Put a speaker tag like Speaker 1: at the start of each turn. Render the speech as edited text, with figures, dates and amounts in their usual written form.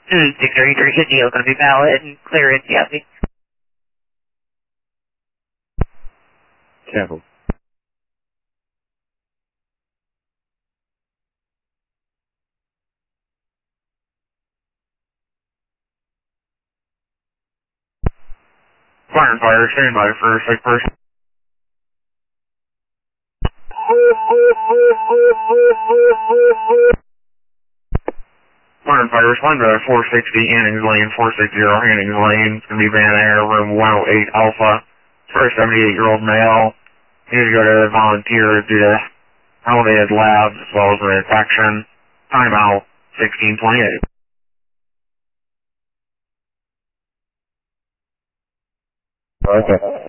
Speaker 1: 633 should deal going to be valid and clearance, Yossi.
Speaker 2: Careful.
Speaker 3: Fire, stand by for a sick person. Fire, respond to 460 Hannings Lane, 460 Hannings Lane. It's going to be Van Air, room 108 Alpha. For a 78-year-old male. He needs to go to volunteer due to elevated labs as well as an infection. Timeout 1628.
Speaker 2: Okay.